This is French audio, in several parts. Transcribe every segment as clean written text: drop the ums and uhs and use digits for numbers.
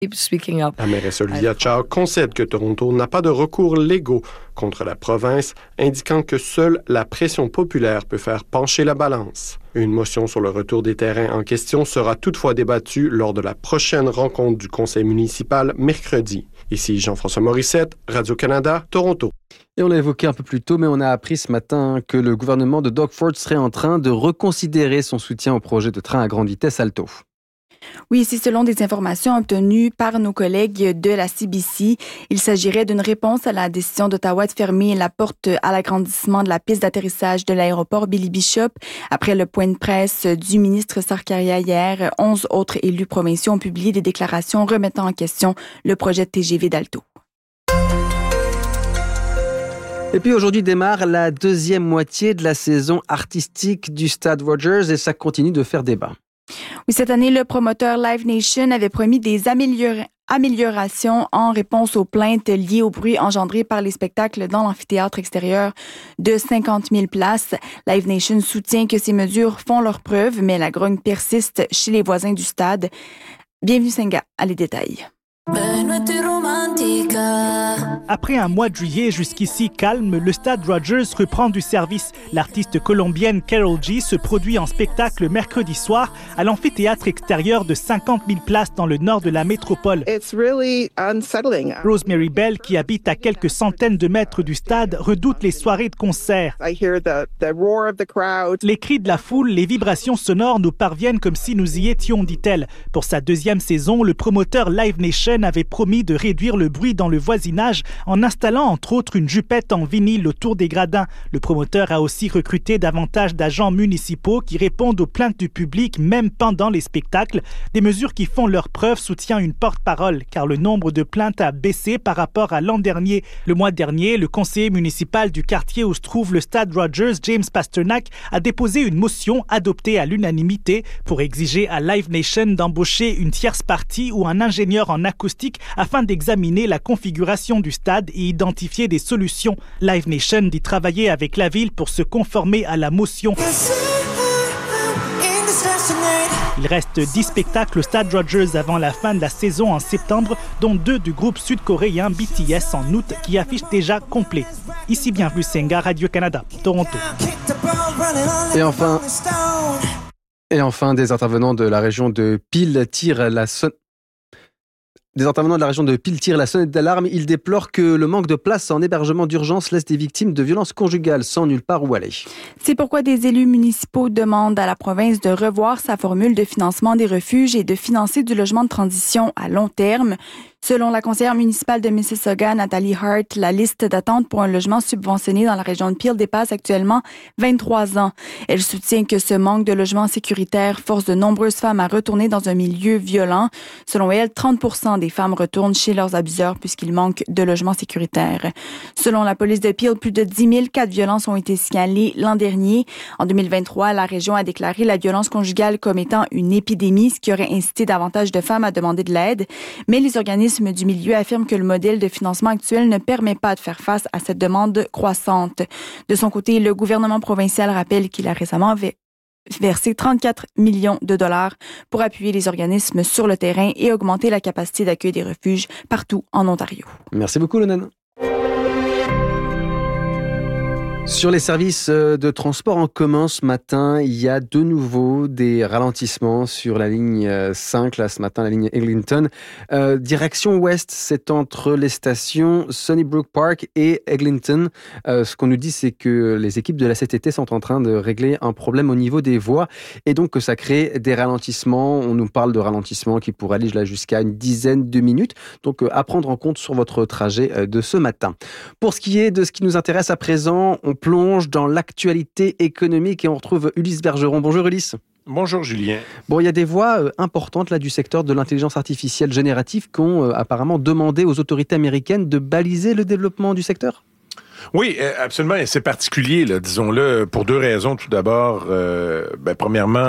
speaking up. La mairesse Olivia Chow concède que Toronto n'a pas de recours légaux contre la province, indiquant que seule la pression populaire peut faire pencher la balance. Une motion sur le retour des terrains en question sera toutefois débattue lors de la prochaine rencontre du conseil municipal mercredi. Ici Jean-François Morissette, Radio-Canada, Toronto. Et on l'a évoqué un peu plus tôt, mais on a appris ce matin que le gouvernement de Doug Ford serait en train de reconsidérer son soutien au projet de train à grande vitesse Alto. Oui, c'est selon des informations obtenues par nos collègues de la CBC. Il s'agirait d'une réponse à la décision d'Ottawa de fermer la porte à l'agrandissement de la piste d'atterrissage de l'aéroport Billy Bishop. Après le point de presse du ministre Sarkaria hier, 11 autres élus provinciaux ont publié des déclarations remettant en question le projet de TGV d'Alto. Et puis aujourd'hui démarre la deuxième moitié de la saison artistique du Stade Rogers et ça continue de faire débat. Oui, cette année, le promoteur Live Nation avait promis des améliorations en réponse aux plaintes liées au bruit engendré par les spectacles dans l'amphithéâtre extérieur de 50 000 places. Live Nation soutient que ces mesures font leur preuve, mais la grogne persiste chez les voisins du stade. Bienvenue Senga, à les détails. Après un mois de juillet jusqu'ici calme, le Stade Rogers reprend du service. L'artiste colombienne Karol G se produit en spectacle mercredi soir à l'amphithéâtre extérieur de 50 000 places dans le nord de la métropole. It's really unsettling. Rosemary Bell, qui habite à quelques centaines de mètres du stade, redoute les soirées de concert. I hear the roar of the crowd. Les cris de la foule, les vibrations sonores nous parviennent comme si nous y étions, dit-elle. Pour sa deuxième saison, le promoteur Live Nation avait promis de réduire le bruit dans le voisinage en installant entre autres une jupette en vinyle autour des gradins. Le promoteur a aussi recruté davantage d'agents municipaux qui répondent aux plaintes du public même pendant les spectacles. Des mesures qui font leur preuve, soutient une porte-parole, car le nombre de plaintes a baissé par rapport à l'an dernier. Le mois dernier, le conseiller municipal du quartier où se trouve le Stade Rogers, James Pasternak, a déposé une motion adoptée à l'unanimité pour exiger à Live Nation d'embaucher une tierce partie ou un ingénieur en acoustique afin d'examiner la configuration du stade et identifier des solutions. Live Nation dit travailler avec la ville pour se conformer à la motion. Il reste 10 spectacles au Stade Rogers avant la fin de la saison en septembre, dont 2 du groupe sud-coréen BTS en août qui affichent déjà complet. Ici bienvenue Senga, Radio-Canada, Toronto. Et enfin, des intervenants de la région de Peel tirent la sonnette d'alarme. Ils déplorent que le manque de place en hébergement d'urgence laisse des victimes de violences conjugales sans nulle part où aller. C'est pourquoi des élus municipaux demandent à la province de revoir sa formule de financement des refuges et de financer du logement de transition à long terme. Selon la conseillère municipale de Mississauga, Nathalie Hart, la liste d'attente pour un logement subventionné dans la région de Peel dépasse actuellement 23 ans. Elle soutient que ce manque de logement sécuritaire force de nombreuses femmes à retourner dans un milieu violent. Selon elle, 30% des femmes retournent chez leurs abuseurs puisqu'il manque de logement sécuritaire. Selon la police de Peel, plus de 10 000 cas de violence ont été signalés l'an dernier. En 2023, la région a déclaré la violence conjugale comme étant une épidémie, ce qui aurait incité davantage de femmes à demander de l'aide. Mais les organismes du milieu affirme que le modèle de financement actuel ne permet pas de faire face à cette demande croissante. De son côté, le gouvernement provincial rappelle qu'il a récemment versé 34 millions de dollars pour appuyer les organismes sur le terrain et augmenter la capacité d'accueil des refuges partout en Ontario. Merci beaucoup, Lonan. Sur les services de transport en commun ce matin, il y a de nouveau des ralentissements sur la ligne 5, là ce matin, la ligne Eglinton. Direction ouest, c'est entre les stations Sunnybrook Park et Eglinton. Ce qu'on nous dit, c'est que les équipes de la CTT sont en train de régler un problème au niveau des voies et donc que ça crée des ralentissements. On nous parle de ralentissements qui pourraient aller jusqu'à une dizaine de minutes. Donc à prendre en compte sur votre trajet de ce matin. Pour ce qui est de ce qui nous intéresse à présent, on plonge dans l'actualité économique et on retrouve Ulysse Bergeron. Bonjour Ulysse. Bonjour Julien. Bon, il y a des voix importantes là du secteur de l'intelligence artificielle générative qui ont apparemment demandé aux autorités américaines de baliser le développement du secteur. Oui, absolument. Et c'est particulier, là, disons-le, pour deux raisons. Tout d'abord, premièrement,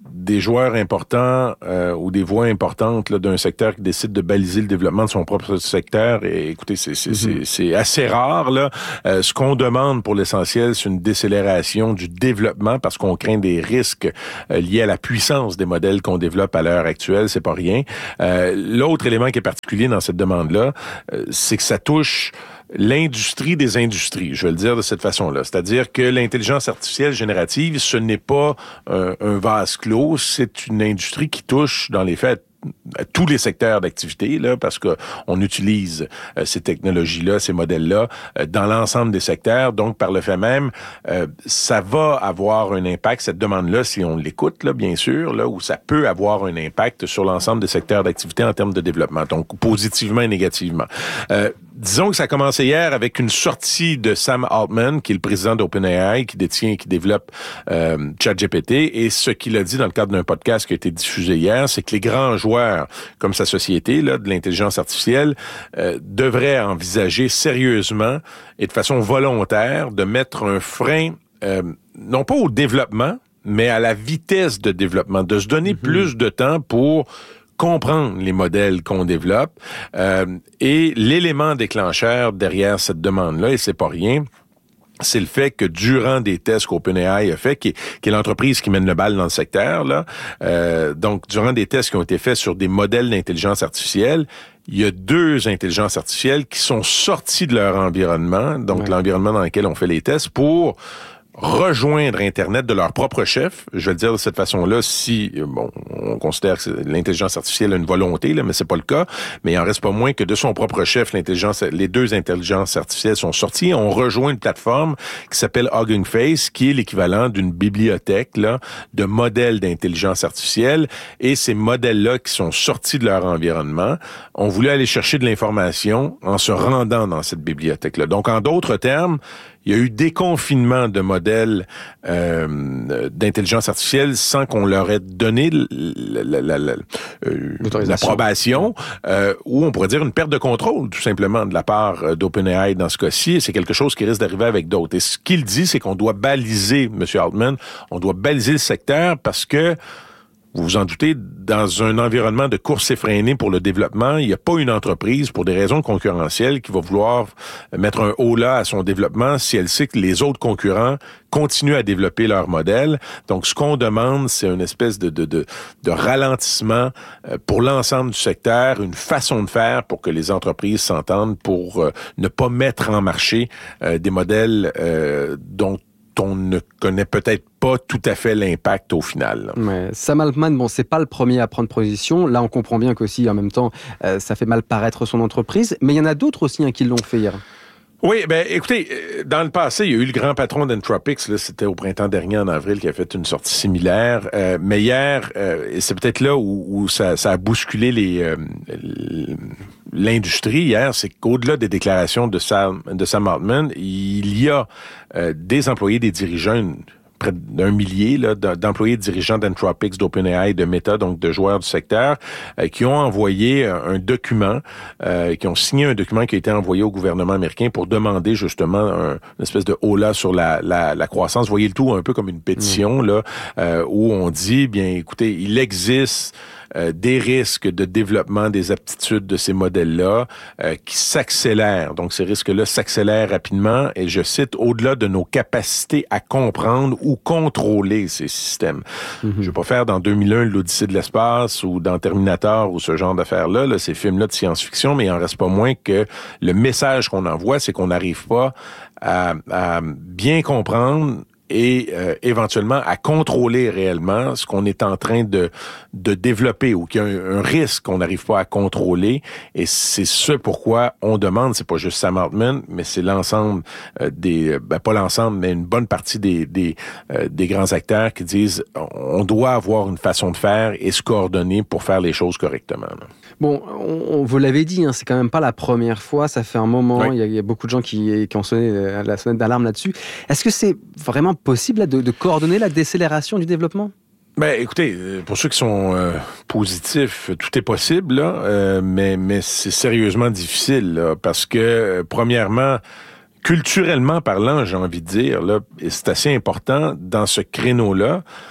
des joueurs importants ou des voix importantes là, d'un secteur qui décide de baliser le développement de son propre secteur. Et écoutez, c'est assez rare. Là. Ce qu'on demande pour l'essentiel, c'est une décélération du développement parce qu'on craint des risques liés à la puissance des modèles qu'on développe à l'heure actuelle. C'est pas rien. L'autre élément qui est particulier dans cette demande-là, c'est que ça touche l'industrie des industries, je vais le dire de cette façon-là. C'est-à-dire que l'intelligence artificielle générative, ce n'est pas un vase clos, c'est une industrie qui touche, dans les faits, à tous les secteurs d'activité, là, parce que on utilise ces technologies-là, ces modèles-là, dans l'ensemble des secteurs. Donc, par le fait même, ça va avoir un impact, cette demande-là, si on l'écoute, là, bien sûr, là, où ça peut avoir un impact sur l'ensemble des secteurs d'activité en termes de développement, donc positivement et négativement. Disons que ça a commencé hier avec une sortie de Sam Altman, qui est le président d'OpenAI, qui détient et qui développe ChatGPT. Et ce qu'il a dit dans le cadre d'un podcast qui a été diffusé hier, c'est que les grands joueurs, comme sa société là, de l'intelligence artificielle, devraient envisager sérieusement et de façon volontaire de mettre un frein, non pas au développement, mais à la vitesse de développement, de se donner plus de temps pour comprendre les modèles qu'on développe. Et l'élément déclencheur derrière cette demande-là, et c'est pas rien, c'est le fait que durant des tests qu'OpenAI a fait, qui est l'entreprise qui mène le bal dans le secteur, là, donc durant des tests qui ont été faits sur des modèles d'intelligence artificielle, il y a 2 intelligences artificielles qui sont sorties de leur environnement, donc l'environnement dans lequel on fait les tests, pour rejoindre Internet de leur propre chef. Je vais le dire de cette façon-là, si bon, on considère que l'intelligence artificielle a une volonté, là, mais c'est pas le cas. Mais il en reste pas moins que de son propre chef, les 2 intelligences artificielles sont sorties. On rejoint une plateforme qui s'appelle Hugging Face, qui est l'équivalent d'une bibliothèque là de modèles d'intelligence artificielle. Et ces modèles-là qui sont sortis de leur environnement ont voulu aller chercher de l'information en se rendant dans cette bibliothèque-là. Donc, en d'autres termes, il y a eu déconfinement de modèles d'intelligence artificielle sans qu'on leur ait donné l'approbation, ou on pourrait dire une perte de contrôle, tout simplement, de la part d'OpenAI dans ce cas-ci. Et c'est quelque chose qui risque d'arriver avec d'autres. Et ce qu'il dit, c'est qu'on doit baliser, M. Altman, on doit baliser le secteur parce que, vous vous en doutez, dans un environnement de course effrénée pour le développement, il n'y a pas une entreprise, pour des raisons concurrentielles, qui va vouloir mettre un holà à son développement si elle sait que les autres concurrents continuent à développer leur modèle. Donc, ce qu'on demande, c'est une espèce de ralentissement pour l'ensemble du secteur, une façon de faire pour que les entreprises s'entendent pour ne pas mettre en marché des modèles dont on ne connaît peut-être pas tout à fait l'impact au final. Ouais. Sam Altman, bon, c'est pas le premier à prendre position. Là, on comprend bien qu'aussi, en même temps, ça fait mal paraître son entreprise. Mais il y en a d'autres aussi qui l'ont fait hier. Oui, ben écoutez, dans le passé, il y a eu le grand patron d'Entropics, là, c'était au printemps dernier, en avril, qui a fait une sortie similaire. Mais hier, et c'est peut-être là où ça a bousculé l'industrie hier, c'est qu'au-delà des déclarations de Sam Altman, il y a des employés, des dirigeants, près d'1 millier là, d'employés dirigeants d'Entropics, d'OpenAI, de Meta, donc de joueurs du secteur, qui ont envoyé un document, qui ont signé un document qui a été envoyé au gouvernement américain pour demander justement une espèce de holà sur la croissance. Vous voyez le tout un peu comme une pétition là, où on dit, bien écoutez, il existe des risques de développement des aptitudes de ces modèles-là qui s'accélèrent. Donc, ces risques-là s'accélèrent rapidement et, je cite, au-delà de nos capacités à comprendre ou contrôler ces systèmes. Mm-hmm. Je vais pas faire dans 2001 l'Odyssée de l'espace ou dans Terminator ou ce genre d'affaires-là, là, ces films-là de science-fiction, mais il en reste pas moins que le message qu'on envoie, c'est qu'on n'arrive pas à bien comprendre et éventuellement à contrôler réellement ce qu'on est en train de développer ou qu'il y a un risque qu'on n'arrive pas à contrôler. Et c'est ce pourquoi on demande, c'est pas juste Sam Altman, mais c'est l'ensemble pas l'ensemble, mais une bonne partie des grands acteurs qui disent on doit avoir une façon de faire et se coordonner pour faire les choses correctement. Là. Bon, vous l'avez dit, c'est quand même pas la première fois, ça fait un moment, oui. Il y a beaucoup de gens qui ont sonné la sonnette d'alarme là-dessus. Est-ce que c'est vraiment possible là, de coordonner la décélération du développement? Ben, écoutez, pour ceux qui sont positifs, tout est possible, là, mais c'est sérieusement difficile, là, parce que, premièrement, culturellement parlant, j'ai envie de dire, là, et c'est assez important, dans ce créneau-là,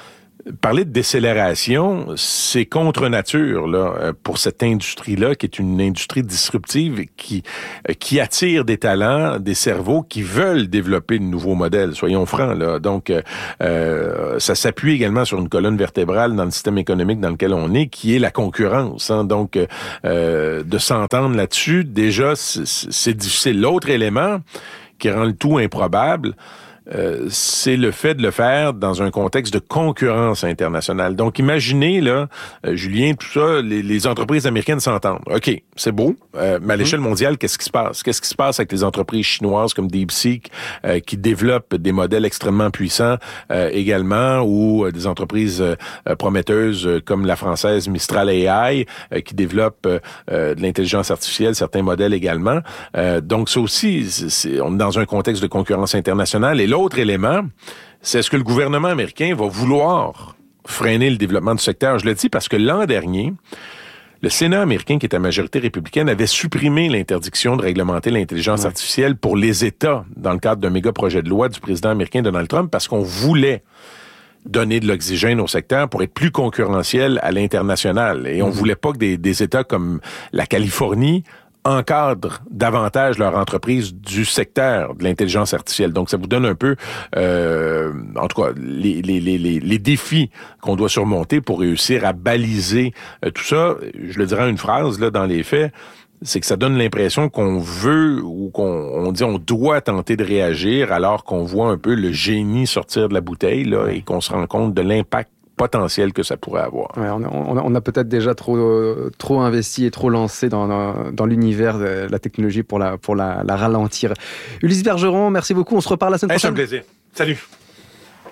Parler de décélération, c'est contre nature là pour cette industrie-là, qui est une industrie disruptive qui attire des talents, des cerveaux qui veulent développer de nouveaux modèles. Soyons francs là. Donc, ça s'appuie également sur une colonne vertébrale dans le système économique dans lequel on est, qui est la concurrence. Hein. Donc, de s'entendre là-dessus, déjà, c'est difficile. L'autre élément qui rend le tout improbable, c'est le fait de le faire dans un contexte de concurrence internationale. Donc, imaginez, là, Julien, tout ça, les entreprises américaines s'entendent. OK, c'est beau, mais à l'échelle mondiale, qu'est-ce qui se passe? Qu'est-ce qui se passe avec les entreprises chinoises comme DeepSeek qui développent des modèles extrêmement puissants également, ou des entreprises prometteuses comme la française Mistral AI qui développe de l'intelligence artificielle, certains modèles également. Donc, ça aussi, on est dans un contexte de concurrence internationale. Et l'autre élément, c'est est-ce que le gouvernement américain va vouloir freiner le développement du secteur? Je le dis parce que l'an dernier, le Sénat américain, qui est à majorité républicaine, avait supprimé l'interdiction de réglementer l'intelligence artificielle pour les États dans le cadre d'un méga projet de loi du président américain Donald Trump, parce qu'on voulait donner de l'oxygène au secteur pour être plus concurrentiel à l'international. Et on voulait pas que des États comme la Californie encadrent davantage leur entreprise du secteur de l'intelligence artificielle. Donc, ça vous donne un peu, en tout cas, les défis qu'on doit surmonter pour réussir à baliser tout ça. Je le dirais en une phrase, là, dans les faits, c'est que ça donne l'impression qu'on veut ou qu'on dit on doit tenter de réagir alors qu'on voit un peu le génie sortir de la bouteille là, et qu'on se rend compte de l'impact potentiel que ça pourrait avoir. Ouais, on a peut-être déjà trop investi et trop lancé dans l'univers de la technologie pour la ralentir. Ulysse Bergeron, merci beaucoup. On se reparle la semaine prochaine. C'est un plaisir. Salut.